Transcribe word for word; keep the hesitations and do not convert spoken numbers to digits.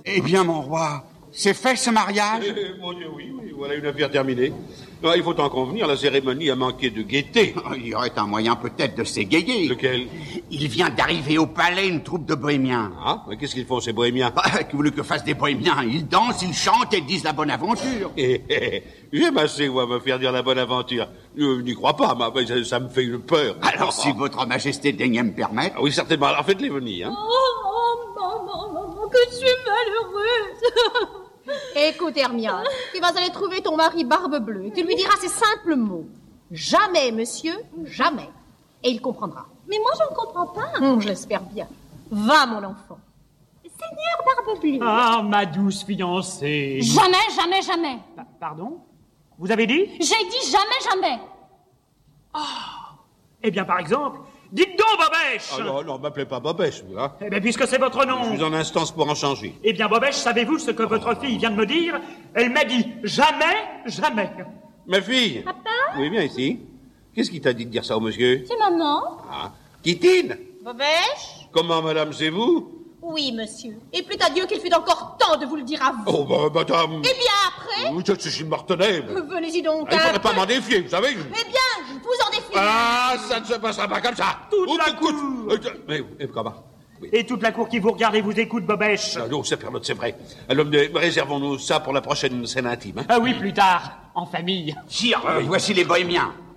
Eh bien, mon roi, c'est fait ce mariage? euh, Mon Dieu, oui, oui, voilà une affaire terminée. Ah, il faut en convenir, la cérémonie a manqué de gaieté. Il y aurait un moyen peut-être de s'égayer. Lequel? Il vient d'arriver au palais une troupe de bohémiens. Ah, mais qu'est-ce qu'ils font, ces bohémiens? Ah, que voulez que fassent des bohémiens? Ils dansent, ils chantent et disent la bonne aventure. Eh, eh, j'aime assez, moi, me faire dire la bonne aventure. Je n'y crois pas, mais ça, ça me fait une peur. Alors, si votre majesté daignait me permettre... Ah oui, certainement. Alors, faites-les venir, hein. Oh, oh, maman, maman, que je suis malheureuse. Écoute, Hermione, tu vas aller trouver ton mari Barbe Bleue. Tu lui diras ces simples mots. Jamais, monsieur, jamais. Et il comprendra. Mais moi, je ne comprends pas. Hum, je l'espère bien. Va, mon enfant. Seigneur Barbe Bleue. Ah, ma douce fiancée. Jamais, jamais, jamais. Pa- Pardon? Vous avez dit? J'ai dit jamais, jamais. Eh bien, par exemple, dites donc, Bobèche! Ah non, non, m'appelez pas Bobèche, vous, hein. Eh bien, puisque c'est votre nom... Je suis en instance pour en changer. Eh bien, Bobèche, savez-vous ce que votre fille vient de me dire? Elle m'a dit jamais, jamais. Ma fille. Papa? Oui, viens ici. Qu'est-ce qui t'a dit de dire ça au monsieur? C'est maman. Ah, Kitine. Bobèche? Comment, madame, c'est vous? Oui, monsieur. Et plût à Dieu qu'il fût encore temps de vous le dire à vous. Oh, bah, madame. Eh bien, après, Oui, c'est une martenais. venez-y donc. Ah, il un faudrait pas peu. m'en défier, vous savez. Eh bien, vous en défiez. Ah, ça ne se passera pas comme ça. Toute Oh, la écoute. cour. Euh, Mais, mais comment? Oui. Et toute la cour qui vous regarde et vous écoute, Bobèche. Ah, non, c'est permis, c'est vrai. Alors, euh, réservons-nous ça pour la prochaine scène intime. Hein? Ah oui, plus tard, en famille. Sire, euh, voici les bohémiens.